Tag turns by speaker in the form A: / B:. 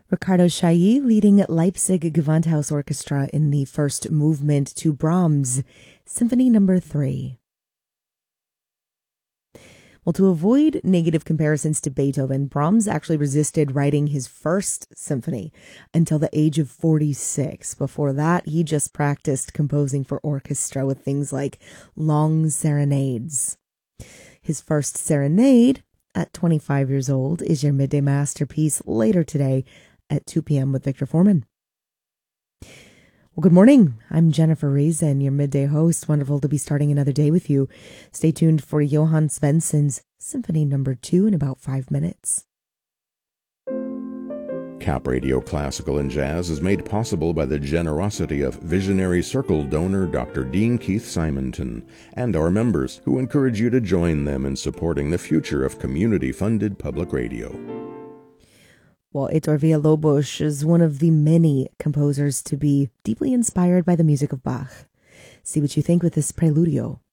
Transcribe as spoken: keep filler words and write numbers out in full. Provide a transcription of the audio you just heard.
A: Ricardo Chailly leading Leipzig Gewandhaus Orchestra in the first movement to Brahms' Symphony Number three. Well, to avoid negative comparisons to Beethoven, Brahms actually resisted writing his first symphony until the age of forty-six. Before that, he just practiced composing for orchestra with things like long serenades. His first serenade, at twenty-five years old, is your midday masterpiece later today at two p.m. with Victor Foreman. Well, good morning. I'm Jennifer Reason, your midday host. Wonderful to be starting another day with you. Stay tuned for Johann Svensson's Symphony Number two in about five minutes.
B: Cap Radio Classical and Jazz is made possible by the generosity of Visionary Circle donor Doctor Dean Keith Simonton and our members, who encourage you to join them in supporting the future of community-funded public radio.
A: Well, Heitor Villa-Lobos is one of the many composers to be deeply inspired by the music of Bach. See what you think with this Preludio.